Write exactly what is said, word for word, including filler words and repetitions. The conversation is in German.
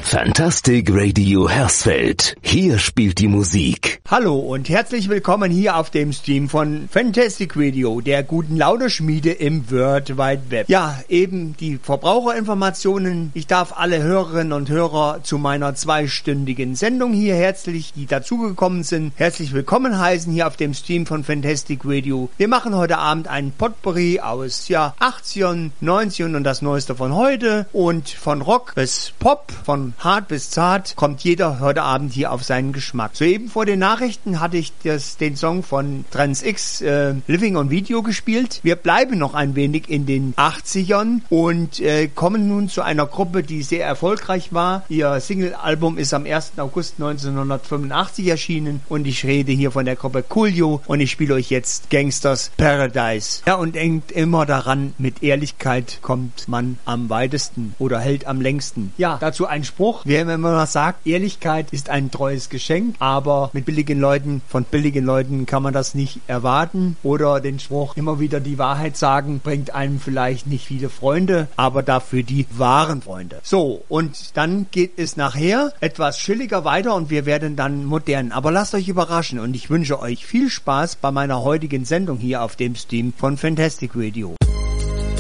Fantastic Radio Hersfeld. Hier spielt die Musik. Hallo und herzlich willkommen hier auf dem Stream von Fantastic Radio, der guten Laune-Schmiede im World Wide Web. Ja, eben die Verbraucherinformationen. Ich darf alle Hörerinnen und Hörer zu meiner zweistündigen Sendung hier herzlich, die dazugekommen sind, herzlich willkommen heißen hier auf dem Stream von Fantastic Radio. Wir machen heute Abend einen Potpourri aus, ja, achtzigern, neunzigern und das Neueste von heute und von Rock bis Pop, von hart bis zart, kommt jeder heute Abend hier auf seinen Geschmack. Soeben vor den Nachrichten hatte ich das, den Song von Trans X äh, Living on Video gespielt. Wir bleiben noch ein wenig in den achtzigern und äh, kommen nun zu einer Gruppe, die sehr erfolgreich war. Ihr Single-Album ist am ersten August neunzehnhundertfünfundachtzig erschienen und ich rede hier von der Gruppe Coolio und ich spiele euch jetzt Gangsters Paradise. Ja, und denkt immer daran, mit Ehrlichkeit kommt man am weitesten oder hält am längsten. Ja, dazu ein Spruch. Wer immer sagt, Ehrlichkeit ist ein treues Geschenk, aber mit billigen Leuten, von billigen Leuten kann man das nicht erwarten. Oder den Spruch, immer wieder die Wahrheit sagen, bringt einem vielleicht nicht viele Freunde, aber dafür die wahren Freunde. So, und dann geht es nachher etwas chilliger weiter und wir werden dann modern. Aber lasst euch überraschen und ich wünsche euch viel Spaß bei meiner heutigen Sendung hier auf dem Stream von Fantastic Radio.